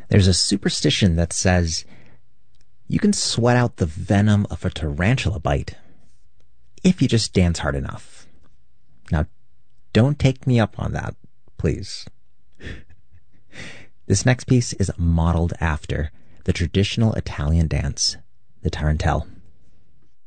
There's a superstition that says you can sweat out the venom of a tarantula bite if you just dance hard enough. Now, don't take me up on that, please. This next piece is modeled after the traditional Italian dance, the tarantelle.